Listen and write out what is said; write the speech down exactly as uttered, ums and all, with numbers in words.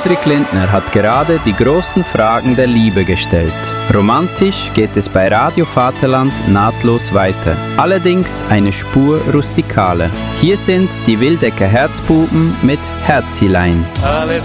Hendrik Lindner hat gerade die großen Fragen der Liebe gestellt. Romantisch geht es bei Radio Vaterland nahtlos weiter. Allerdings eine Spur rustikaler. Hier sind die Wildecker Herzbuben mit Herzilein. Alle